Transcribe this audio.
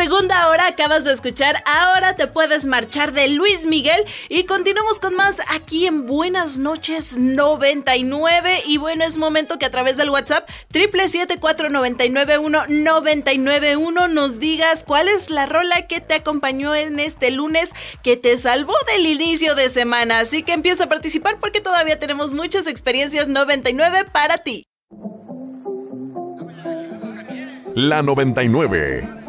segunda hora acabas de escuchar Ahora te puedes marchar de Luis Miguel y continuamos con más aquí en Buenas Noches 99 y bueno, es momento que a través del WhatsApp 777-499-1991 nos digas cuál es la rola que te acompañó en este lunes que te salvó del inicio de semana, así que empieza a participar porque todavía tenemos muchas experiencias 99 para ti. La 99.